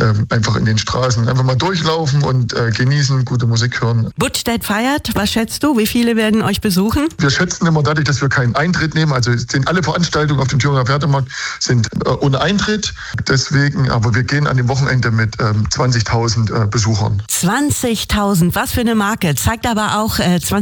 einfach in den Straßen einfach mal durchlaufen und genießen, gute Musik hören. Buttstedt feiert, was schätzt du? Wie viele werden euch besuchen? Wir schätzen immer dadurch, dass wir keinen Eintritt nehmen. Also sind alle Veranstaltungen auf dem Thüringer Pferdemarkt sind ohne Eintritt. Deswegen, aber wir gehen an dem Wochenende mit 20.000 Besuchern. 20.000, was für eine Marke. Zeigt aber auch